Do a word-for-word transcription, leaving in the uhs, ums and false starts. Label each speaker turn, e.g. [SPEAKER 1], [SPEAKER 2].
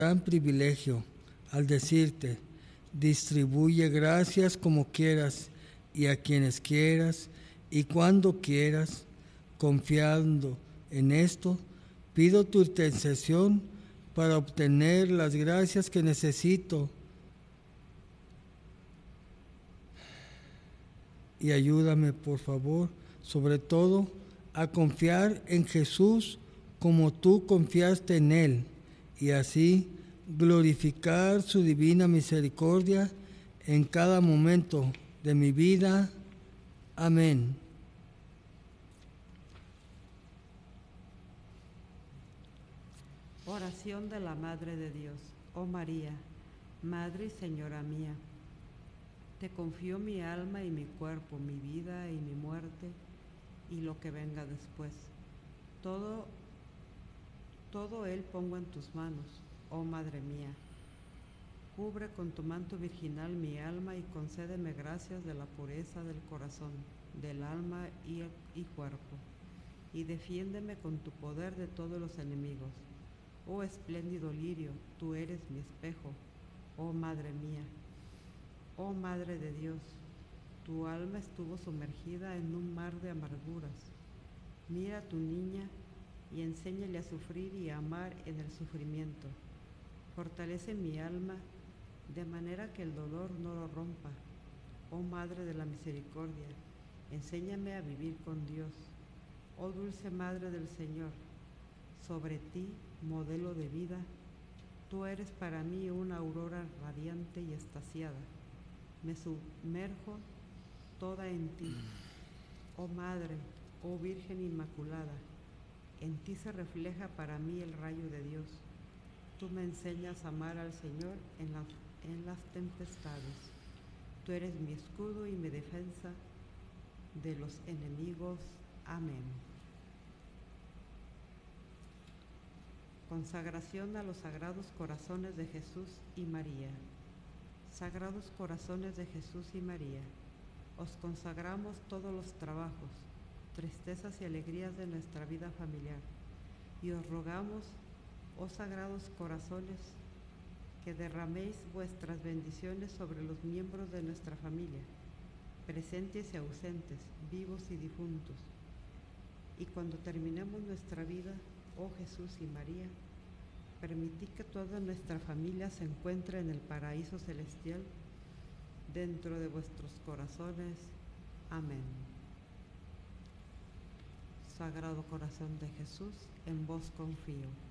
[SPEAKER 1] gran privilegio al decirte, distribuye gracias como quieras y a quienes quieras y cuando quieras. Confiando en esto, pido tu intercesión para obtener las gracias que necesito y ayúdame, por favor, sobre todo, a confiar en Jesús como tú confiaste en Él y así glorificar su divina misericordia en cada momento de mi vida. Amén.
[SPEAKER 2] Oración de la Madre de Dios. Oh María, Madre y Señora mía, te confío mi alma y mi cuerpo, mi vida y mi muerte y lo que venga después. Todo, todo él pongo en tus manos, oh Madre mía. Cubre con tu manto virginal mi alma y concédeme gracias de la pureza del corazón, del alma y, y cuerpo, y defiéndeme con tu poder de todos los enemigos. Oh espléndido lirio, tú eres mi espejo, oh Madre mía. Oh Madre de Dios, tu alma estuvo sumergida en un mar de amarguras. Mira a tu niña y enséñale a sufrir y a amar en el sufrimiento. Fortalece mi alma de manera que el dolor no lo rompa. Oh Madre de la Misericordia, enséñame a vivir con Dios. Oh dulce Madre del Señor, sobre ti, modelo de vida, tú eres para mí una aurora radiante y extasiada. Me sumerjo toda en ti, oh Madre, oh Virgen Inmaculada, en ti se refleja para mí el rayo de Dios. Tú me enseñas a amar al Señor en las, en las tempestades. Tú eres mi escudo y mi defensa de los enemigos. Amén. Consagración a los Sagrados Corazones de Jesús y María. Sagrados Corazones de Jesús y María, os consagramos todos los trabajos, tristezas y alegrías de nuestra vida familiar, y os rogamos, oh Sagrados Corazones, que derraméis vuestras bendiciones sobre los miembros de nuestra familia, presentes y ausentes, vivos y difuntos. Y cuando terminemos nuestra vida, oh Jesús y María, permitid que toda nuestra familia se encuentre en el paraíso celestial dentro de vuestros corazones. Amén. Sagrado Corazón de Jesús, en vos confío.